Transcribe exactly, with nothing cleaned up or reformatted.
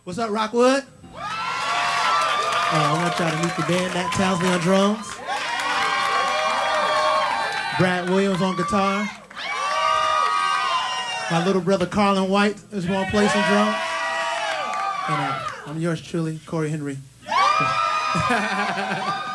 What's up, Rockwood? Uh, I want y'all to meet the band. Matt Townsley on drums. Brad Williams on guitar. My little brother Carlin White is going to play some drums. And uh, I'm yours truly, Corey Henry.